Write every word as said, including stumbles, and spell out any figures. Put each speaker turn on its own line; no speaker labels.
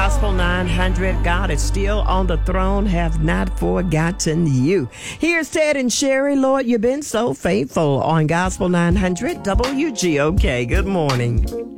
Gospel nine hundred. God is still on the throne, have not forgotten you. Here's Ted and Sherry. Lord, you've been so faithful on Gospel nine hundred W G O K. Good morning.